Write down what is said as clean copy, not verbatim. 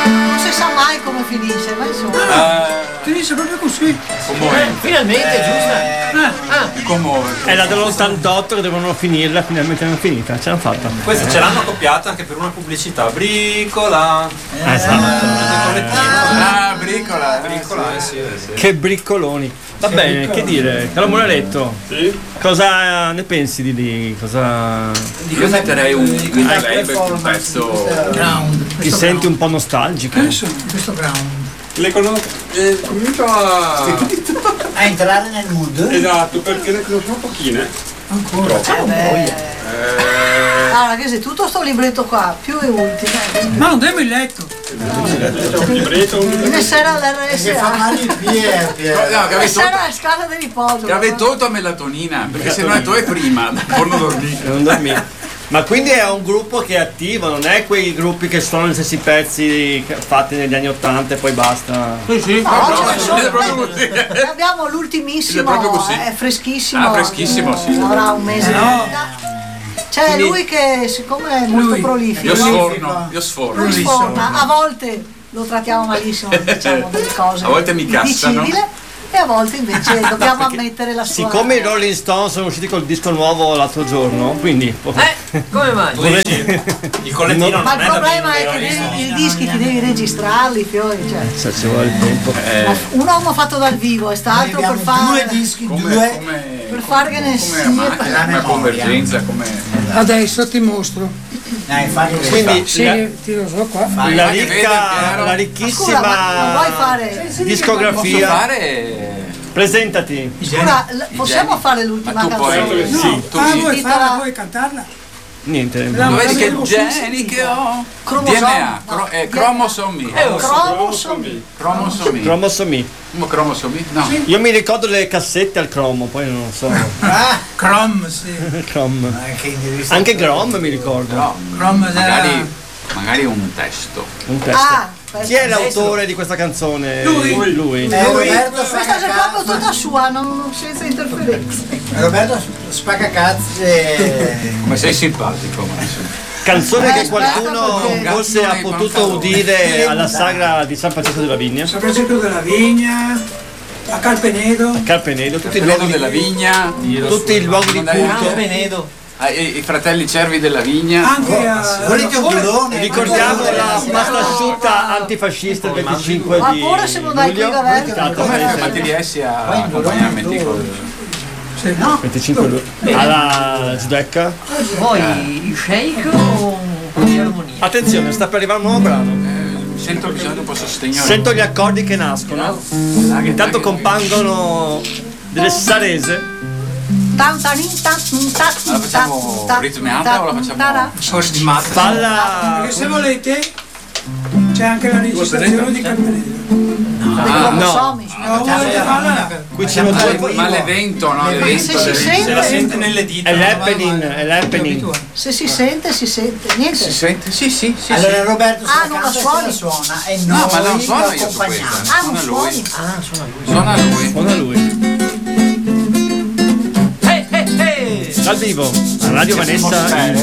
Non si sa mai come finisce, ma insomma. Finisce proprio così. Finalmente, giusta. È la dell'88 che devono finirla, finalmente l'hanno finita, ce l'hanno fatta. Questa ce l'hanno copiata anche per una pubblicità. Bricola. Esatto. Bricola, sì. Che briccoloni. Va bene, che dire, caro Moraletto, cosa ne pensi di lì? Cosa Io metterei un pezzo. ti senti un po' nostalgico? Questo ground. Comincio a entrare nel mood. esatto, perché ne conosco pochine. Allora, che se tutto sto libretto qua, più e ultimo. Ma non abbiamo il letto. Ne sarà l'RSA. Ne sarà la scala del riposo. Che avevi tolto melatonina, perché se no tu è prima, per non dormire. Non dormi. Ma quindi è un gruppo che è attivo, non è quei gruppi che suonano gli stessi pezzi fatti negli anni 80 e poi basta. Sì, Abbiamo l'ultimissimo, È proprio così. è freschissimo. Ah, freschissimo, sì. Avrà un mese di vita. C'è lui che siccome è molto prolifico. Io sforno. Lui sforna, a volte lo trattiamo malissimo, diciamo delle cose. A volte mi cassano. indicibili, e a volte invece dobbiamo ammettere la sua. Siccome i Rolling Stones sono usciti col disco nuovo l'altro giorno, quindi Come mai? Il collettino Ma non il è da problema è vendere, che i dischi ti devi registrarli, fiori, cioè. se ci vuole il tempo. Un uomo fatto dal vivo è stato per fare per fare che ne sia Come convergenza, come. Adesso ti mostro. Quindi Sì, ti lo so qua. la vede, Piero. Scusa, ma non vuoi ricchissima fare Posso discografia. fare? Presentati. scusa, possiamo fare l'ultima Ma tu puoi. canzone? Sì. Vuoi farla, vuoi cantarla? Niente. Lo vedi che geni che ho? DNA, cromosomi. Cromosomi. Cromosomi. Cromosomi? No. Io mi ricordo le cassette al cromo, poi non so. Crom, sì. Crom. Anche Grom mi ricordo. Crom Magari un testo. Un testo. Ah, Chi è l'autore di questa canzone? Lui. questa è proprio tutta sua, senza interferenze. Roberto Spaccacazzi. Come sei simpatico, Canzone che aspetta, qualcuno perché- forse ha potuto udire alla sagra di San Francesco della Vigna. San Francesco della Vigna, a Carpenedo. Carpenedo, tutti i Venedo luoghi della vigna, tutti i luoghi di culto. Venedo. i fratelli cervi della vigna. Anche a Ricordiamo la pasta asciutta antifascista il 25 Ma di pure se non dai qui luglio. da Come fatti riesci a accompagnamenti con 25 luglio. Alla Giudecca. Poi i shake o di armonia? Attenzione, sta per arrivare un nuovo brano. sento bisogno di un po' sostegno. Sento gli accordi che nascono. Intanto compangono delle sarese. Allora facciamo ritmiata o la facciamo Falla. Perché se volete c'è anche la registrazione di Carpenedo. No. Volete farla? Qui ci sono due. ma l'evento, no? L'evento. Se la sente nelle dita. È l'happening. Se si sente, niente. Si sente? Sì. Allora Roberto non la suoni? suona e No, noi ma non lo suono io su accompagniamo. questa. Non suoni? Suona lui. Buona lui. Dal vivo, a Radio Vanessa.